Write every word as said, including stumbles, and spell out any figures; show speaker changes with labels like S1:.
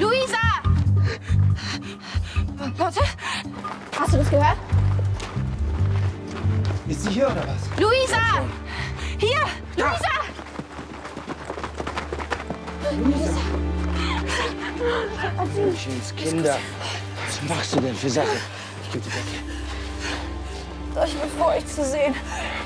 S1: Luisa! Lotte? Hast du das gehört?
S2: Ist sie hier oder was?
S1: Luisa! Hier! Luisa! Luisa!
S2: Menschenskinder. Was machst du denn für Sache? Ich geb die Decke.
S1: Soll ich mir vor, euch zu sehen?